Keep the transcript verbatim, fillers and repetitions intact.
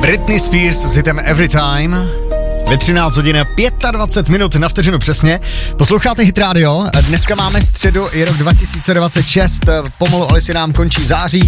Britney Spears s hitem Every Time. Ve třináct hodin dvacet pět minut na vteřinu přesně. Posloucháte Hit Radio. Dneska máme středu, je rok dva tisíce dvacet šest. Pomalu ale si nám končí září.